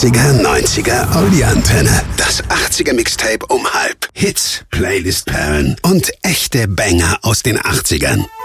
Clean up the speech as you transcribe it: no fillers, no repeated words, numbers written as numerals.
80er, 90er Audi-Antenne. Das 80er Mixtape um halb. Hits, Playlist-Perlen und echte Banger aus den 80ern.